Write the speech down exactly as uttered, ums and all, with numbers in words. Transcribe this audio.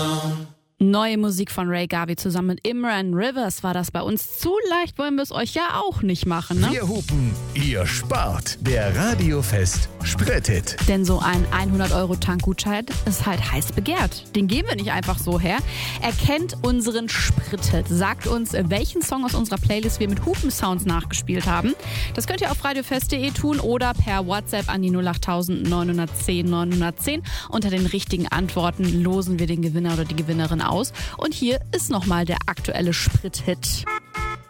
Neue Musik von Ray Garvey zusammen mit Imran Rivers war das bei uns. Zu leicht wollen wir es euch ja auch nicht machen, ne? Wir hupen, ihr spart. Der Radiofest Sprit-Hit. Denn so ein hundert Euro Tankgutschein ist halt heiß begehrt. Den geben wir nicht einfach so her. Erkennt unseren Sprit-Hit. Sagt uns, welchen Song aus unserer Playlist wir mit Hupen-Sounds nachgespielt haben. Das könnt ihr auf radiofest punkt de tun oder per WhatsApp an die null acht neun eins null neun eins null eins. Unter den richtigen Antworten losen wir den Gewinner oder die Gewinnerin aus. Und hier ist nochmal der aktuelle Sprit-Hit.